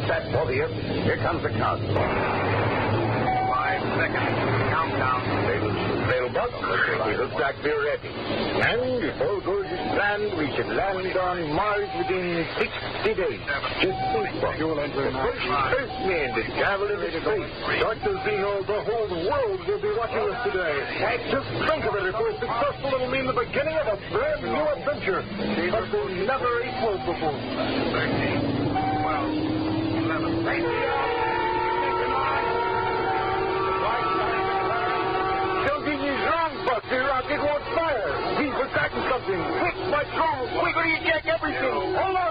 set, both of you. Here comes the count. 5 seconds. Countdown. They'll buck. He looks like we're ready. And if all goes as planned, we should land on Mars within 60 days. Just think, Buck. The first men to travel into space. Dr. Zeno, the whole world will be watching us today. Just think of it. If we're successful, it'll mean the beginning of a brand new adventure. But we'll never equal before. 13, 12, 11, 8. The rocket won't fire. He's attacking something. Quick, my Charles, quickly eject everything. Hold on.